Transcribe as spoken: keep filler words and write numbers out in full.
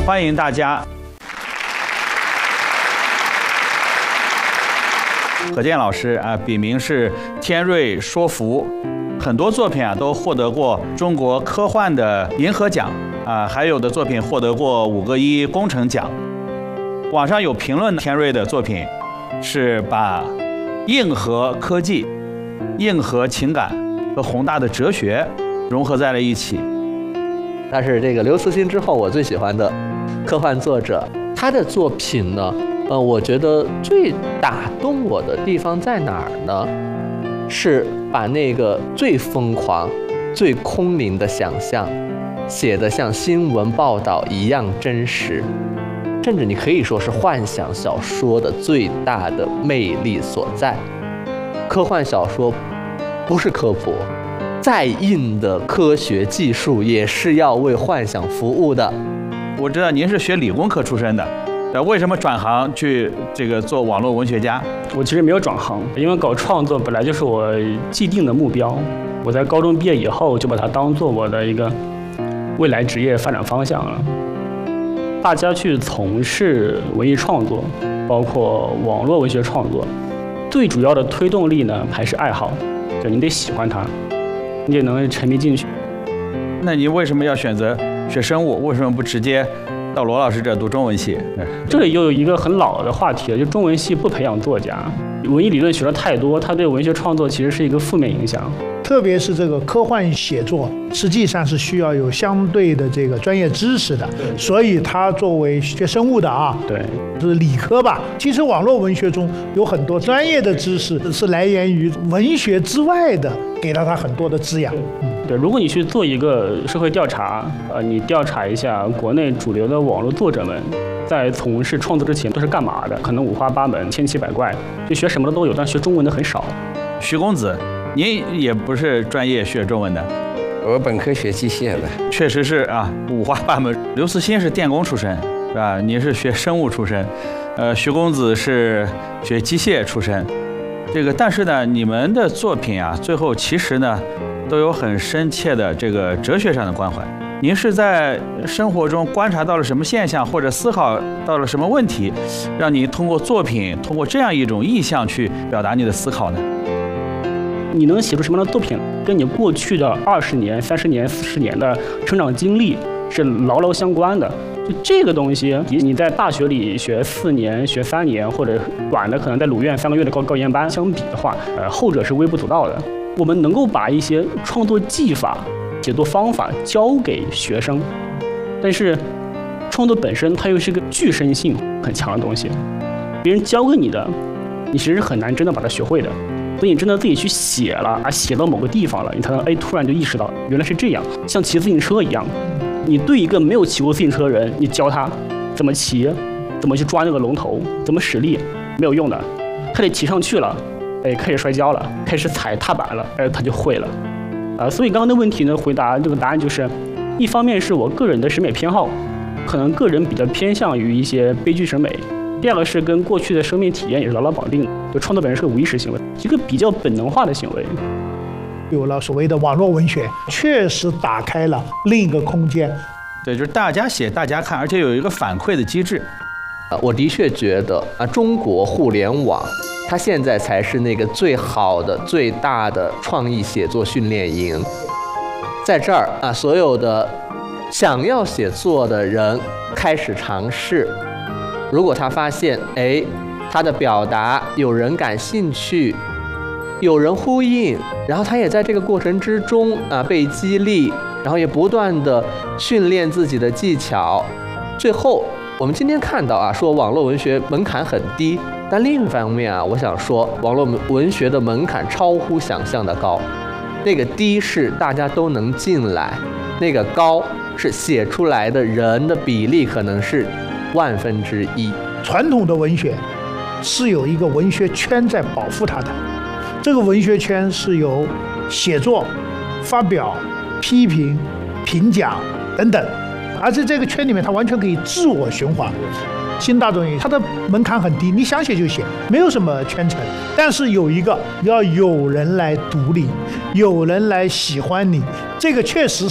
欢迎大家。何健老师啊，笔名是天瑞说福，很多作品啊都获得过中国科幻的银河奖啊，还有的作品获得过五个一工程奖。网上有评论天瑞的作品是把硬核科技、硬核情感和宏大的哲学融合在了一起。 但是这个刘慈欣之后，我最喜欢的科幻作者，他的作品呢，呃，我觉得最打动我的地方在哪儿呢？是把那个最疯狂、最空灵的想象写得像新闻报道一样真实，甚至你可以说是幻想小说的最大的魅力所在。科幻小说不是科普，再硬的科学技术也是要为幻想服务的。 我知道您是学理工科出身的，呃，为什么转行去这个做网络文学家？ 我其实没有转行，因为搞创作本来就是我既定的目标。我在高中毕业以后就把它当做我的一个未来职业发展方向了。大家去从事文艺创作，包括网络文学创作，最主要的推动力呢还是爱好，就你得喜欢它，你也能沉迷进去。 那你为什么要选择学生物？为什么不直接到罗老师这读中文系？ 这里又有一个很老的话题了，就中文系不培养作家，文艺理论学的太多，它对文学创作其实是一个负面影响。 特别是这个科幻写作，实际上是需要有相对的这个专业知识的，所以他作为学生物的啊， 对， 是理科吧。其实网络文学中有很多专业的知识是来源于文学之外的，给了他很多的滋养。 对，如果你去做一个社会调查，呃，你调查一下国内主流的网络作者们在从事创作之前都是干嘛的，可能五花八门、千奇百怪，就学什么的都有，但学中文的很少。 徐公子，您也不是专业学中文的， 我本科学机械的， 确实是啊，五花八门。刘慈欣是电工出身，是吧？你是学生物出身，呃，徐公子是学机械出身。这个，但是呢，你们的作品啊，最后其实呢，都有很深切的这个哲学上的关怀。您是在生活中观察到了什么现象，或者思考到了什么问题，让你通过作品，通过这样一种意象去表达你的思考呢？ 你能写出什么样的作品，跟你过去的二十年、三十年、四十年的成长经历是牢牢相关的。就这个东西，你在大学里学四年、学三年，或者短的可能在鲁院三个月的高高研班相比的话，呃，后者是微不足道的。我们能够把一些创作技法、写作方法教给学生，但是创作本身它又是个具身性很强的东西，别人教给你的，你其实是很难真的把它学会的。所以你真的自己去写了啊，写到某个地方了，你才能哎突然就意识到原来是这样，像骑自行车一样。你对一个没有骑过自行车的人，你教他怎么骑，怎么去抓那个龙头，怎么使力，没有用的。他得骑上去了，哎，开始摔跤了，开始踩踏板了，哎，他就会了。啊，所以刚刚的问题呢，回答这个答案就是，一方面是我个人的审美偏好，可能个人比较偏向于一些悲剧审美。第二个是跟过去的生命体验也是牢牢绑定的，就创作本身是个无意识行为，一个比较本能化的行为。 有了所谓的网络文学，确实打开了另一个空间。 对，就是大家写，大家看，而且有一个反馈的机制。 啊，我的确觉得啊，中国互联网它现在才是那个最好的、最大的创意写作训练营。在这儿啊，所有的想要写作的人开始尝试。如果他发现，哎，他的表达有人感兴趣，有人呼应，然后他也在这个过程之中啊被激励，然后也不断的训练自己的技巧，最后我们今天看到啊，说网络文学门槛很低，但另一方面啊，我想说网络文学的门槛超乎想象的高。那个低是大家都能进来，那个高是写出来的人的比例可能是万分之一。 传统的文学是有一个文学圈在保护它的，这个文学圈是由写作、发表、批评、评奖等等，而在这个圈里面，它完全可以自我循环。新大众语它的门槛很低，你想写就写，没有什么圈层。但是有一个要有人来读你，有人来喜欢你，这个确实